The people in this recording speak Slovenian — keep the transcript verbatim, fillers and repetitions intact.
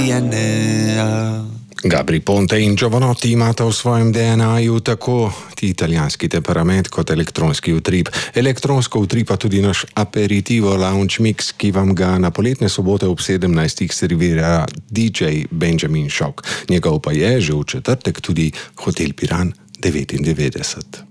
Gabri Ponte in Giovanotti imata v svojem D N A-ju tako italijanski temperament kot elektronski utrip. Elektronsko utripa tudi naš aperitivo lounge mix, ki vam ga na poletne sobote ob sedemnajstih servira D J Benjamin Šok. Njegov pa je že v četrtek tudi Hotel Piran devetindevetdeset.